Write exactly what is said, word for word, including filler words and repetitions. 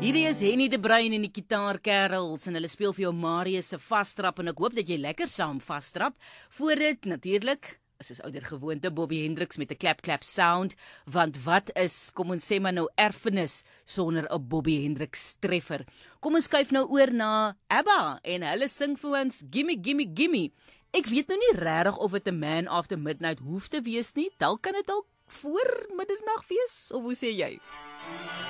Hierdie is Henny de Bruin en die Gitaarkerels en hulle speel vir jou Marius se Vastrap en ek hoop dat jy lekker saam vastrap. Voor dit natuurlik, soos ouer gewoonte, Bobby Hendricks met 'n clap clap sound, want wat is, kom ons sê maar nou, erfenis sonder 'n Bobby Hendricks treffer. Kom ons skuif nou oor na ABBA en hulle sing vir ons Gimme Gimme Gimme. Ek weet nou nie regtig of dit 'n Man After Midnight hoef te wees nie. Dalk kan dit dalk voor middernag wees, of hoe sê jy?